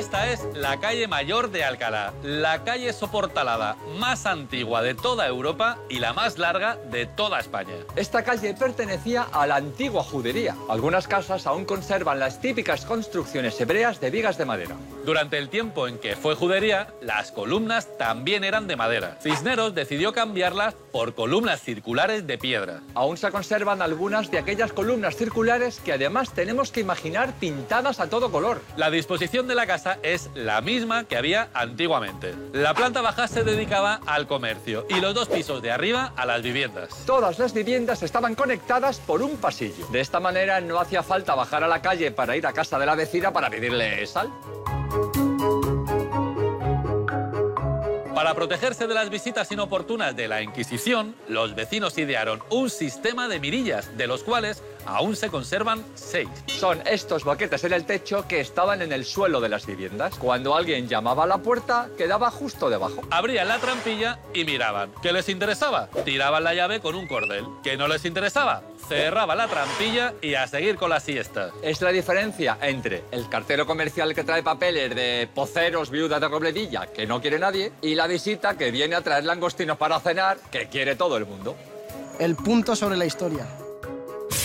Esta es la calle Mayor de Alcalá, la calle soportalada más antigua de toda Europa y la más larga de toda España. Esta calle pertenecía a la antigua judería. Algunas casas aún conservan las típicas construcciones hebreas de vigas de madera. Durante el tiempo en que fue judería, las columnas también eran de madera. Cisneros decidió cambiarlas por columnas circulares de piedra. Aún se conservan algunas de aquellas columnas circulares que además tenemos que imaginar pintadas a todo color. La disposición de la casa es la misma que había antiguamente. La planta baja se dedicaba al comercio y los dos pisos de arriba a las viviendas. Todas las viviendas estaban conectadas por un pasillo. De esta manera no hacía falta bajar a la calle para ir a casa de la vecina para pedirle sal. Para protegerse de las visitas inoportunas de la Inquisición, los vecinos idearon un sistema de mirillas, de los cuales aún se conservan 6. Son estos boquetes en el techo que estaban en el suelo de las viviendas. Cuando alguien llamaba a la puerta, quedaba justo debajo. Abrían la trampilla y miraban. ¿Qué les interesaba? Tiraban la llave con un cordel. ¿Qué no les interesaba? Cerraba la trampilla y a seguir con la siesta. Es la diferencia entre el cartero comercial que trae papeles de poceros, viudas de Robledilla, que no quiere nadie, y la visita que viene a traer langostinos para cenar, que quiere todo el mundo. El punto sobre la historia.